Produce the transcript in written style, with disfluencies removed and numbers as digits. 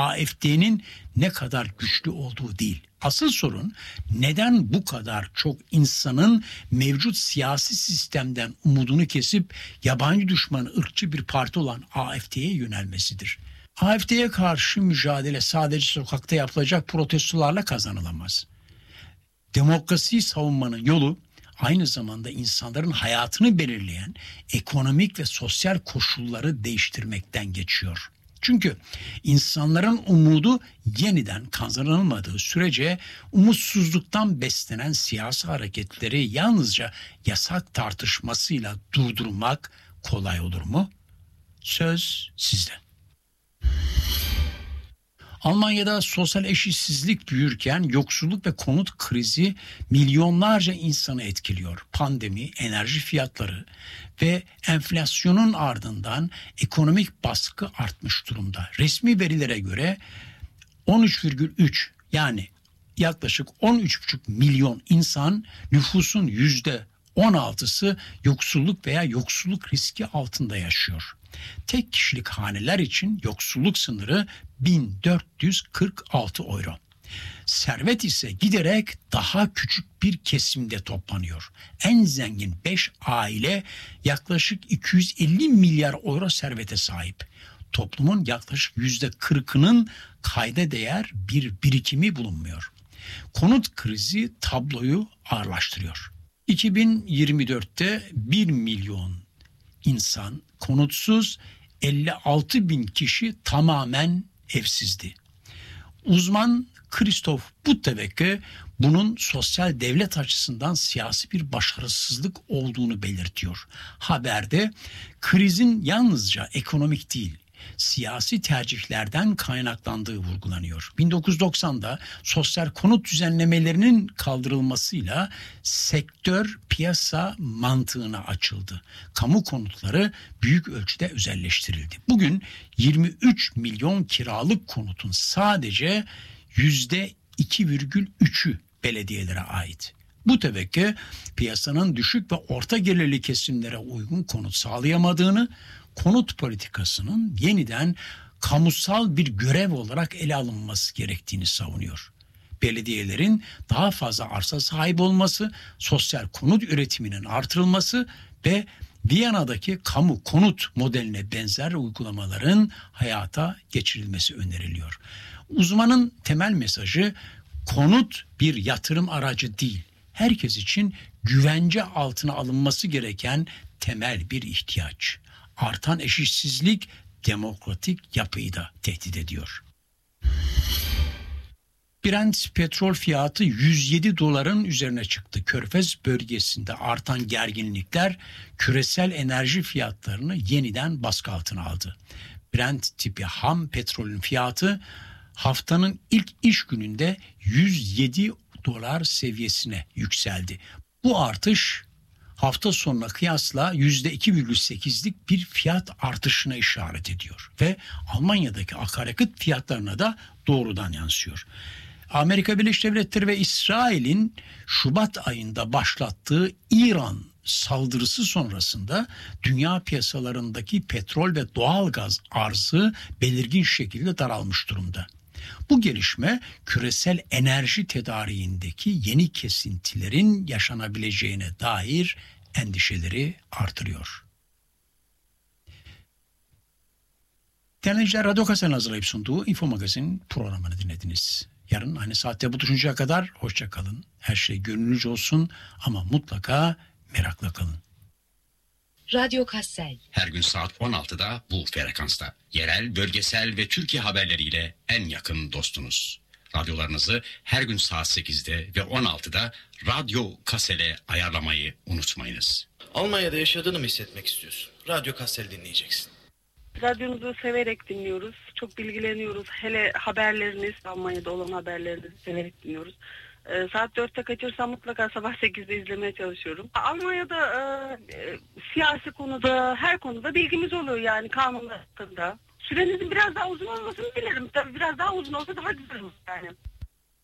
AfD'nin ne kadar güçlü olduğu değil. Asıl sorun neden bu kadar çok insanın mevcut siyasi sistemden umudunu kesip yabancı düşman ırkçı bir parti olan AfD'ye yönelmesidir. AfD'ye karşı mücadele sadece sokakta yapılacak protestolarla kazanılamaz. Demokrasiyi savunmanın yolu aynı zamanda insanların hayatını belirleyen ekonomik ve sosyal koşulları değiştirmekten geçiyor. Çünkü insanların umudu yeniden kazanılmadığı sürece umutsuzluktan beslenen siyasi hareketleri yalnızca yasak tartışmasıyla durdurmak kolay olur mu? Söz sizde. Almanya'da sosyal eşitsizlik büyürken yoksulluk ve konut krizi milyonlarca insanı etkiliyor. Pandemi, enerji fiyatları ve enflasyonun ardından ekonomik baskı artmış durumda. Resmi verilere göre 13,3 yani yaklaşık 13,5 milyon insan, nüfusun %16'sı yoksulluk veya yoksulluk riski altında yaşıyor. Tek kişilik haneler için yoksulluk sınırı 1446 euro. Servet ise giderek daha küçük bir kesimde toplanıyor. En zengin 5 aile yaklaşık 250 milyar euro servete sahip. Toplumun yaklaşık %40'ının kayda değer bir birikimi bulunmuyor. Konut krizi tabloyu ağırlaştırıyor. 2024'te 1 milyon insan konutsuz, 56 bin kişi tamamen evsizdi. Uzman Christoph Buttewecke bunun sosyal devlet açısından siyasi bir başarısızlık olduğunu belirtiyor. Haberde krizin yalnızca ekonomik değil, siyasi tercihlerden kaynaklandığı vurgulanıyor. 1990'da sosyal konut düzenlemelerinin kaldırılmasıyla sektör piyasa mantığına açıldı. Kamu konutları büyük ölçüde özelleştirildi. Bugün 23 milyon kiralık konutun sadece %2,3'ü belediyelere ait. Bu tevekkü piyasanın düşük ve orta gelirli kesimlere uygun konut sağlayamadığını, konut politikasının yeniden kamusal bir görev olarak ele alınması gerektiğini savunuyor. Belediyelerin daha fazla arsa sahibi olması, sosyal konut üretiminin artırılması ve Viyana'daki kamu konut modeline benzer uygulamaların hayata geçirilmesi öneriliyor. Uzmanın temel mesajı, konut bir yatırım aracı değil, herkes için güvence altına alınması gereken temel bir ihtiyaç. Artan eşitsizlik demokratik yapıyı da tehdit ediyor. Brent petrol fiyatı 107 doların üzerine çıktı. Körfez bölgesinde artan gerginlikler küresel enerji fiyatlarını yeniden baskı altına aldı. Brent tipi ham petrolün fiyatı haftanın ilk iş gününde 107 dolar seviyesine yükseldi. Bu artış hafta sonuna kıyasla %2,8'lik bir fiyat artışına işaret ediyor ve Almanya'daki akaryakıt fiyatlarına da doğrudan yansıyor. Amerika Birleşik Devletleri ve İsrail'in Şubat ayında başlattığı İran saldırısı sonrasında dünya piyasalarındaki petrol ve doğalgaz arzı belirgin şekilde daralmış durumda. Bu gelişme küresel enerji tedariğindeki yeni kesintilerin yaşanabileceğine dair endişeleri artırıyor. Dinleyiciler, Radyo Kassel hazırlayıp sunduğu Info Magazin programını dinlediniz. Yarın aynı saatte buluşuncaya kadar hoşça kalın. Her şey gönlünüzce olsun ama mutlaka merakla kalın. Radyo Kassel. Her gün saat 16'da bu frekansta. Yerel, bölgesel ve Türkiye haberleriyle en yakın dostunuz. Radyolarınızı her gün saat 8'de ve 16'da Radyo Kassel'e ayarlamayı unutmayınız. Almanya'da yaşadığını mı hissetmek istiyorsun? Radyo Kassel dinleyeceksin. Radyonuzu severek dinliyoruz. Çok bilgileniyoruz. Hele haberleriniz, Almanya'da olan haberlerinizi severek dinliyoruz. Saat 4'te kaçırsam mutlaka sabah 8'de izlemeye çalışıyorum. Almanya'da siyasi konuda, her konuda bilgimiz oluyor yani kanunlar hakkında. Sürenizin biraz daha uzun olmasını dilerim. Tabii biraz daha uzun olsa daha güzel olur yani.